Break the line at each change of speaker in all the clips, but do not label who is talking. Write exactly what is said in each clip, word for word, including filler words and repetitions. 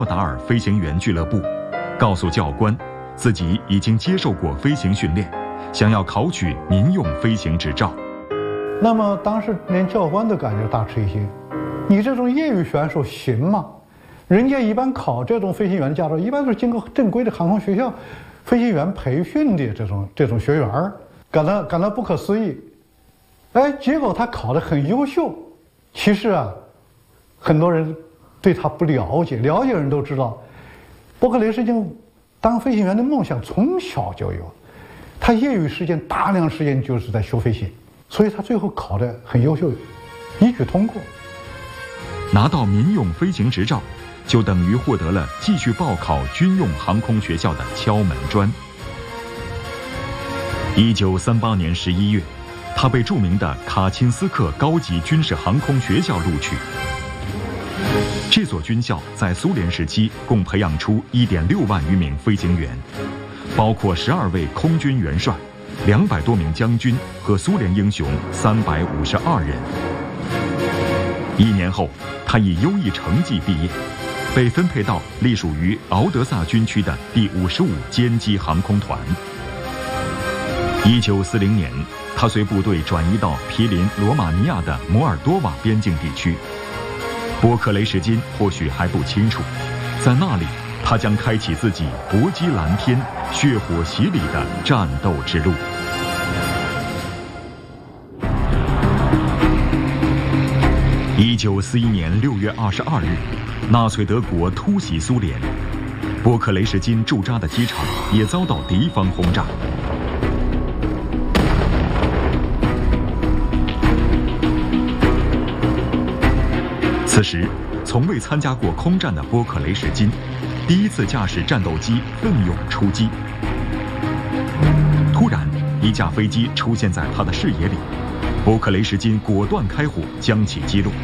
莫达尔飞行员俱乐部，告诉教官自己已经接受过飞行训练，想要考取民用飞行执照。
那么当时连教官都感觉大吃一惊，你这种业余选手行吗？人家一般考这种飞行员驾照，一般都是经过正规的航空学校飞行员培训的这种这种学员，感到感到不可思议。哎，结果他考得很优秀。其实啊，很多人对他不了解，了解的人都知道，伯克雷斯金当飞行员的梦想从小就有，他业余时间大量时间就是在学飞行，所以他最后考得很优秀，一举通过。
拿到民用飞行执照，就等于获得了继续报考军用航空学校的敲门砖。一九三八年十一月，他被著名的卡钦斯克高级军事航空学校录取。这所军校在苏联时期共培养出 一点六万余名飞行员，包括十二位空军元帅、两百多名将军和苏联英雄三百五十二人。一年后，他以优异成绩毕业，被分配到隶属于敖德萨军区的第五十五歼击航空团。一九四零年，他随部队转移到毗邻罗马尼亚的摩尔多瓦边境地区。波克雷什金或许还不清楚，在那里，他将开启自己搏击蓝天、血火洗礼的战斗之路。一九四一年六月二十二日，纳粹德国突袭苏联，波克雷什金驻扎的机场也遭到敌方轰炸。此时，从未参加过空战的波克雷什金，第一次驾驶战斗机奋勇出击。突然，一架飞机出现在他的视野里，波克雷什金果断开火，将其击落。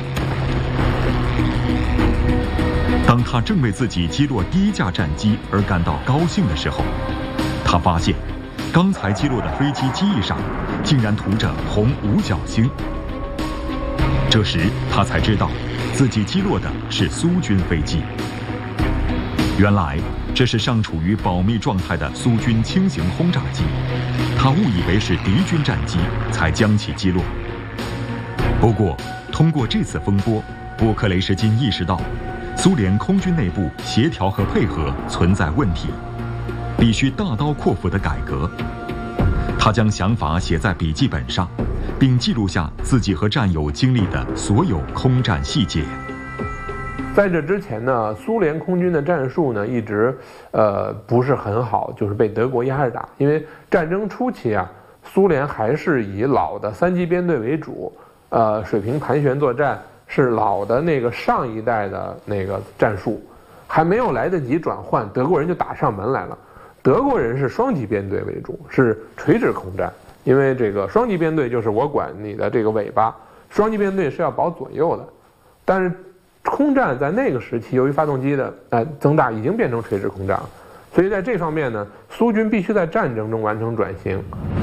当他正为自己击落第一架战机而感到高兴的时候，他发现，刚才击落的飞机机翼上，竟然涂着红五角星。这时，他才知道，自己击落的是苏军飞机。原来，这是尚处于保密状态的苏军轻型轰炸机，他误以为是敌军战机，才将其击落。不过，通过这次风波，波克雷什金意识到，苏联空军内部协调和配合存在问题，必须大刀阔斧的改革。他将想法写在笔记本上，并记录下自己和战友经历的所有空战细节。
在这之前呢，苏联空军的战术呢一直呃不是很好，就是被德国压着打。因为战争初期啊，苏联还是以老的三机编队为主，呃，水平盘旋作战是老的那个上一代的那个战术，还没有来得及转换，德国人就打上门来了。德国人是双机编队为主，是垂直空战。因为这个双机编队就是我管你的这个尾巴，双机编队是要保左右的。但是空战在那个时期，由于发动机的呃增大，已经变成垂直空战了，所以在这方面呢，苏军必须在战争中完成转型。